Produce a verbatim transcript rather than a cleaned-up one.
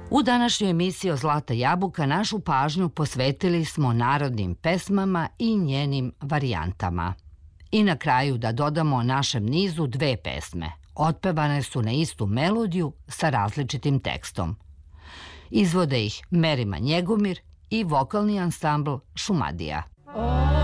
U današnjoj emisiji o Zlata jabuka našu pažnju posvetili smo narodnim pesmama i njenim varijantama. I na kraju da dodamo našem nizu dve pesme. Otpevane su na istu melodiju sa različitim tekstom. Izvode ih Merima Njegomir i vokalni ansambl Šumadija.